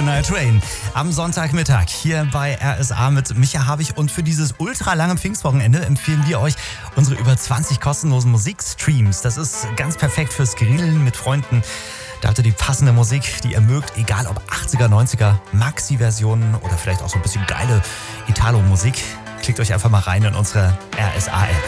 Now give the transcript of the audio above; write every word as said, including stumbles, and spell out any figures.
Night Rain am Sonntagmittag hier bei R S A mit Micha Habich. Und für dieses ultra lange Pfingstwochenende empfehlen wir euch unsere über zwanzig kostenlosen Musikstreams. Das ist ganz perfekt fürs Grillen mit Freunden. Da habt ihr die passende Musik, die ihr mögt, egal ob achtziger, neunziger, Maxi-Versionen oder vielleicht auch so ein bisschen geile Italo-Musik. Klickt euch einfach mal rein in unsere R S A-App.